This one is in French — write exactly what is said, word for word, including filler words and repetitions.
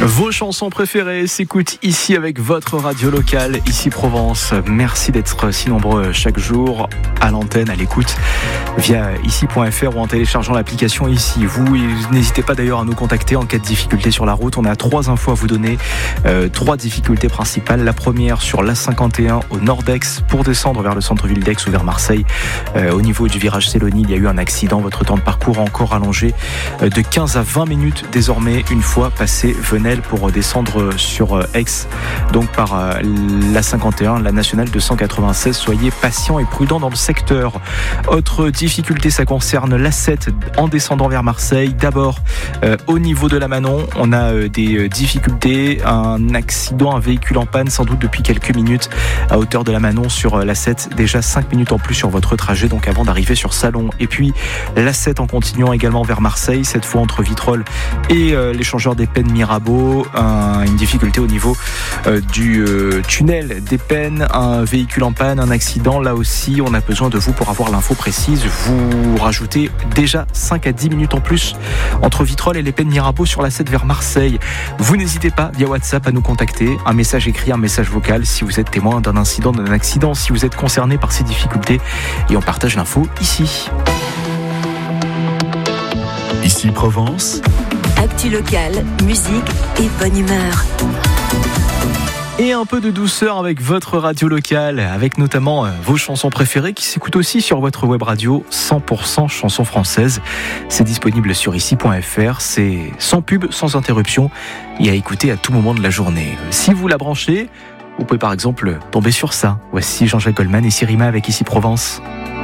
Vos chansons préférées s'écoutent ici avec votre radio locale, ici Provence. Merci d'être si nombreux chaque jour à l'antenne, à l'écoute, via ici point f r ou en téléchargeant l'application ici. Vous, n'hésitez pas d'ailleurs à nous contacter en cas de difficulté sur la route. On a trois infos à vous donner, euh, trois difficultés principales. La première sur l'A cinquante et un au nord d'Aix pour descendre vers le centre-ville d'Aix ou vers Marseille. Euh, au niveau du virage Célonie, il y a eu un accident. Votre temps de parcours a encore allongé de quinze à vingt minutes désormais une fois passé Venelle pour descendre sur Aix, donc par l'A cinquante et un, la nationale deux cent quatre-vingt-seize. Soyez patients et prudents dans le secteur. Autre difficulté, ça concerne l'A sept en descendant vers Marseille. D'abord, euh, au niveau de la Manon, on a euh, des difficultés, un accident, un véhicule en panne sans doute depuis quelques minutes à hauteur de la Manon sur l'A sept. Déjà cinq minutes en plus sur votre trajet, donc avant d'arriver sur Salon. Et puis l'A sept en continuant également vers Marseille, cette fois entre Vitrolles et euh, l'échangeur des Pennes Mirabeau. Un, une difficulté au niveau euh, du euh, tunnel des Pennes, un véhicule en panne, un accident. Là aussi, on a besoin de vous pour avoir l'info précise. Vous rajoutez déjà cinq à dix minutes en plus entre Vitrolles et les Pennes Mirabeau sur l'A sept vers Marseille. Vous n'hésitez pas via WhatsApp à nous contacter. Un message écrit, un message vocal si vous êtes témoin d'un incident, d'un accident, si vous êtes concerné par ces difficultés. Et on partage l'info ici. Ici Provence. Actu locale, musique et bonne humeur. Et un peu de douceur avec votre radio locale, avec notamment vos chansons préférées qui s'écoutent aussi sur votre web radio cent pour cent chansons françaises. C'est disponible sur ici point f r, c'est sans pub, sans interruption et à écouter à tout moment de la journée. Si vous la branchez, vous pouvez par exemple tomber sur ça. Voici Jean-Jacques Goldman et Sirima avec Ici Provence.